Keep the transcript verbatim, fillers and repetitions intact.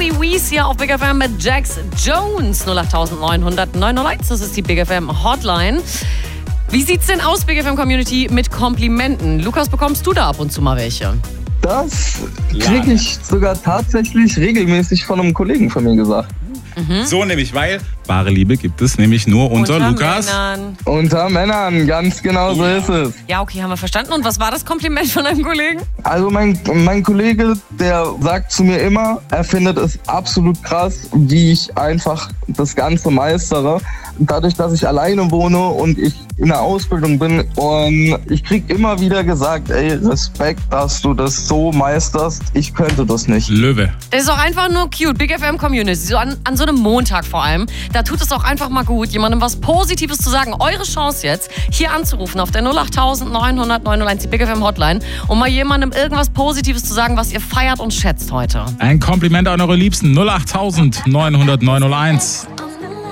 Easy Wees hier auf Big F M mit Jax Jones. null acht neun null null neun null eins, das ist die Big F M Hotline. Wie sieht's denn aus, Big F M Community, mit Komplimenten? Lukas, bekommst du da ab und zu mal welche? Das kriege ich sogar tatsächlich regelmäßig von einem Kollegen von mir gesagt. Mhm. So nämlich, weil wahre Liebe gibt es nämlich nur unter, unter Lukas. Männern. Unter Männern, ganz genau so ist es. Ja, okay, haben wir verstanden. Und was war das Kompliment von einem Kollegen? Also mein, mein Kollege, der sagt zu mir immer, er findet es absolut krass, wie ich einfach das Ganze meistere. Dadurch, dass ich alleine wohne und ich in der Ausbildung bin, und ich krieg immer wieder gesagt, ey, Respekt, dass du das so meisterst. Ich könnte das nicht. Löwe. Das ist auch einfach nur cute. Big F M Community, so an, an so einem Montag vor allem. Da tut es auch einfach mal gut, jemandem was Positives zu sagen. Eure Chance jetzt, hier anzurufen auf der null acht neun null null neun null eins, die Big F M Hotline, um mal jemandem irgendwas Positives zu sagen, was ihr feiert und schätzt heute. Ein Kompliment an eure Liebsten. null acht neun null neun null eins.